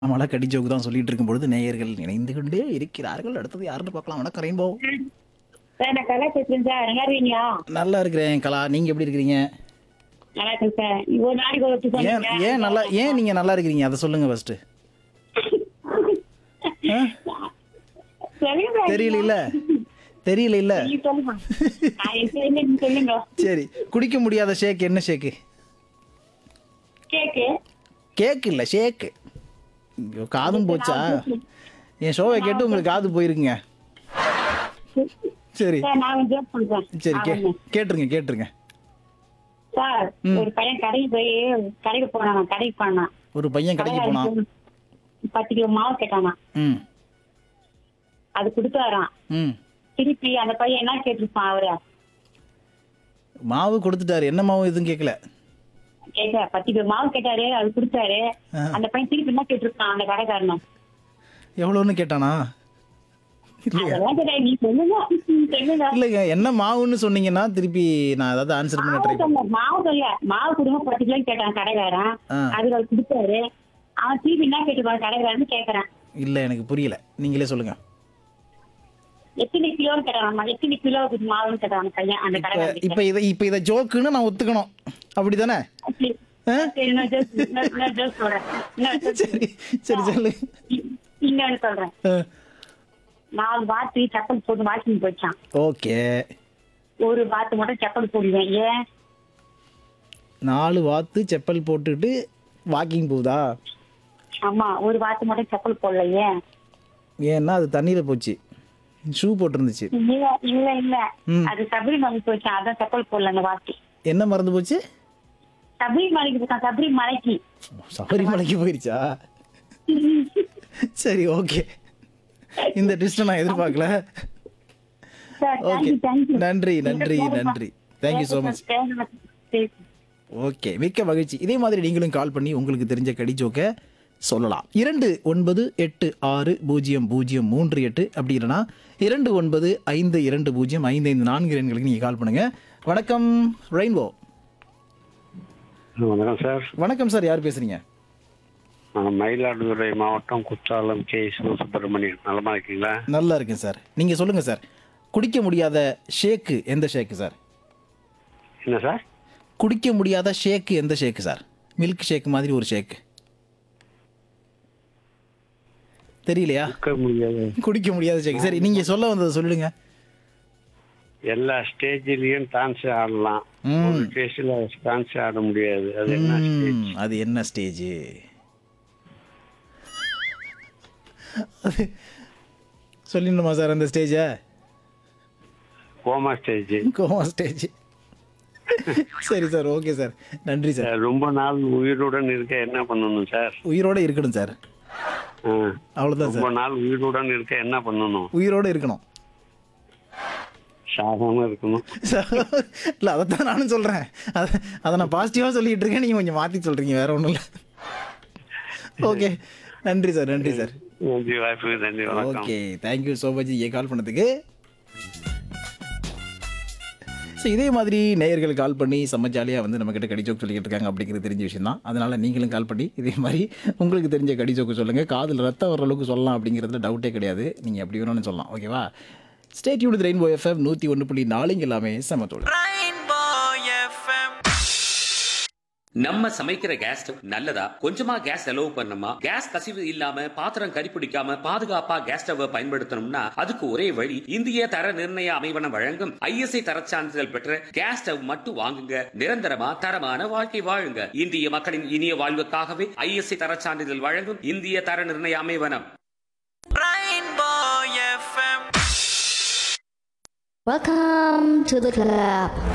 நம்மளா கடி ஜோக்கு தான் சொல்லிட்டு இருக்கும்பொழுது நேயர்கள் இணைந்து கொண்டே இருக்கிறார்கள். அடுத்தது யாருன்னு பார்க்கலாம். வணக்கம் ரெயின்போ. சார் நான் கலா பேசுறேன் சார். நல்லா இருக்கீங்களா? நல்லா இருக்கிறேன் கலா. நீங்க எப்படி இருக்கிறீங்க? நல்லா இருக்கேன் சார். ஒரு நாளைக்கு ஒரு வாட்டி ஏன் சொல்லுங்க. ஏன் நல்லா ஏன் நீங்க நல்லா இருக்கிறீங்க அதை சொல்லுங்க ஃபர்ஸ்ட். சொல்லுங்க. தெரியல தெரியல. நீங்க சொல்லுங்க. நீங்க சொல்லுங்க. சரி, குடிக்க முடியாத ஷேக் என்ன ஷேக்கு? கேக்கு. கேக் இல்ல ஷேக்கு. ஐயோ, காதும் போச்சா? என் ஷோவை கேட்டு உங்களுக்கு காது போயிருக்குங்க. சரி சார் நான் ஜோக் பண்றேன். சரி கேட்டுருங்க. சார் ஒரு பையன் கடைக்கு போனான். ஒரு பையன் கடைக்கு போனான். 10 கிலோ மாவு கேட்டானா. ம் அது கொடுத்தாராம். ம் திருப்பி அந்த பையன் என்ன கேட்டிருப்பான் அவரு? மாவு கொடுத்துட்டாரு. என்ன மாவு எதுவும் கேட்கல. கேட்க 10 கிலோ மாவு கேட்டாரு, அது கொடுத்தாரு. அந்த பையன் திருப்பி என்ன கேட்டிருப்பான் அந்த கடைக்காரனும்? எவ்வளோன்னு கேட்டானா? இல்லையா? அதெல்லாம் கேட்டா நீ சொல்லுங்க. சொல்லுங்க. இல்லைங்க, என்ன மாவுன்னு சொன்னீங்கன்னா திருப்பி நான் ஏதாவது ஆன்சர் பண்ண ட்ரை பண்ணுவேன். மாவு கொடுங்க 10 கிலோ கேட்டான் கடைக்காரன். ஆ. அதுக்கு அவர் கொடுத்தாரு. அவன் திருப்பி என்ன கேட்டுப்பான் கடைக்காரன்னு கேக்குறான். இல்லை, எனக்கு புரியல, நீங்களே சொல்லுங்க. எத்தனை கிலோன்னு கேட்டான். எத்தனை கிலோ மாவுன்னு கேட்டான் அந்த பையன் அந்த கடைக்காரன். இப்போ இதை ஜோக்குன்னு நான் ஒத்துக்கணும், அப்படிதானே? சரி சரி சொல்லு. இன்னொன்னு சொல்றேன். 4 வாத்து செப்பல் போட்டு வாக்கிங் போச்சான். ஓகே. ஒரு வாத்து மட்டும் செப்பல் போடுவேன். ஏன்? 4 வாத்து செப்பல் போட்டுட்டு வாக்கிங் போகுதா? ஆமா, ஒரு வாத்து மட்டும் செப்பல் போடல. ஏன்? ஏன்னா அது தண்ணியில் போச்சு, ஷூ போட்டிருந்துச்சு. இல்ல அது சபரிமலைக்கு போச்சான். அதான் செப்பல் போடல அந்த வாத்து. என்ன மறந்து போச்சு? சபரிமலைக்கு போச்சான். சபரிமலைக்கு போயிருச்சா? சரி, ஓகே. இந்த டிஸ்ட நான் எதிர்பார்க்கல. ஓகே, நன்றி. Thank you so much. ஓகே, மிக்க மகிழ்ச்சி. இதே மாதிரி நீங்களும் கால் பண்ணி உங்களுக்கு தெரிஞ்ச கடி ஜோக்கை சொல்லலாம். 2986000338 அப்படி இல்லைனா 2952055544 எண்களுக்கு நீங்கள் கால் பண்ணுங்க. வணக்கம் ரெயின்போ. வணக்கம் சார். வணக்கம் சார், யார் பேசுறீங்க? மயிலாடுதுறை மாவட்டம் குற்றாலம் கே சிவசுப்பிரமணியன். நலமா இருக்கீங்களா? நல்லா இருக்கேன் சார். நீங்கள் சொல்லுங்கள் சார். குடிக்க முடியாத ஷேக்கு எந்த ஷேக்கு சார்? என்ன சார்? குடிக்க முடியாத ஷேக்கு எந்த ஷேக்கு சார்? மில்க் ஷேக் மாதிரி ஒரு ஷேக் தெரியலையா? குடிக்க முடியாத ஷேக். சரி, நீங்கள் சொல்ல வந்ததை சொல்லிடுங்க. எல்லா ஸ்டேஜ்லயும் டான்ஸ் ஆடலாம், ஒரு ஸ்டேஜ்ல டான்ஸ் ஆட முடியாது. அது என்ன ஸ்டேஜ்? அது என்ன ஸ்டேஜ்? சொல்லிடணுமா சார் அந்த ஸ்டேஜை? Coma stage. சரி சார், ஓகே சார், நன்றி சார். ரொம்ப நாள் உயிருடன் இருக்க என்ன பண்ணணும் சார்? உயிரோட இருக்கணும் சார். அவ்வளோதான் சார். ரொம்ப நாள் உயிருடன் இருக்க என்ன பண்ணணும்? உயிரோட இருக்கணும். சாகாம இருக்கணும். இல்லை, அதைத்தான் நானும் சொல்கிறேன். அதை நான் பாசிட்டிவாக சொல்லிட்டு இருக்கேன், நீங்கள் கொஞ்சம் மாற்றி சொல்கிறீங்க, வேற ஒன்றும் இல்லை. ஓகே, நன்றி சார். நன்றி வாய்ப்பு. நன்றி, வணக்கம். ஓகே, தேங்க்யூ ஸோ மச் கால் பண்ணதுக்கு. ஸோ இதே மாதிரி நேயர்கள் கால் பண்ணி செம்ம ஜாலியாக வந்து நம்மக்கிட்ட கடி ஜோக் சொல்லிக்கிட்டு இருக்காங்க அப்படிங்கிறது தெரிஞ்ச விஷயம் தான். அதனால் நீங்களும் கால் பண்ணி இதே மாதிரி உங்களுக்கு தெரிஞ்ச கடி ஜோக்கு சொல்லுங்கள். காதில் ரத்தம் வர அளவுக்கு சொல்லலாம் அப்படிங்கிறதுல டவுட்டே கிடையாது. நீங்கள் எப்படி வேணும்னு சொல்லலாம். ஓகேவா? Stay tuned with rainbow FM 101.4. இங்கே எல்லாமே சமத்தோடு. நம்ம சமைக்கிற கேஸ் ஸ்டவ் நல்லதா? கொஞ்சமா கேஸ் செலவு பண்ணணுமா? கேஸ் கசிவு இல்லாம பாத்திரம் கரிப்பிடிக்காம பாதுகாப்பா கேஸ் ஸ்டவ் பயன்படுத்தணும்னா அதுக்கு ஒரே வழி, இந்திய தர நிர்ணய அமைவனம் வழங்கும் ISI தரச் சான்றிதழ் பெற்ற கேஸ் ஸ்டவ் மட்டும் வாங்குங்க. நிரந்தரமா தரமான வாழ்க்கை வாழுங்க. இந்திய மக்களின் இனிய வாழ்வுக்காகவே ISI தரச் சான்றிதழ் வழங்கும் இந்திய தர நிர்ணய அமைவனம். Welcome to the club.